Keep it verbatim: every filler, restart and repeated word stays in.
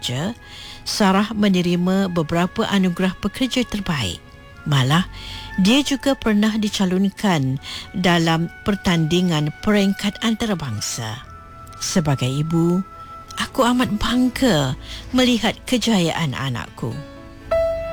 saja, Sarah menerima beberapa anugerah pekerja terbaik. Malah, dia juga pernah dicalonkan dalam pertandingan peringkat antarabangsa. Sebagai ibu, aku amat bangga melihat kejayaan anakku.